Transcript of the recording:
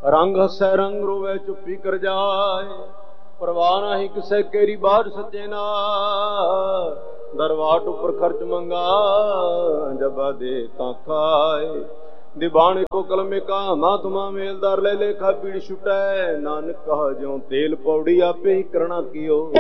रंग हसै रंग रोवे चुप्पी कर जाए, परवाह नहीं किसे केरी बात सच्चे नाल। दरवाट उपर खर्च मंगा जबा दे तां खाए, दीवाने को कलमे का महात्मा मेलदार ले लेखा पीड़ छुटै। नानक कहा ज्यों तेल पौड़ी आपे ही करना कियो।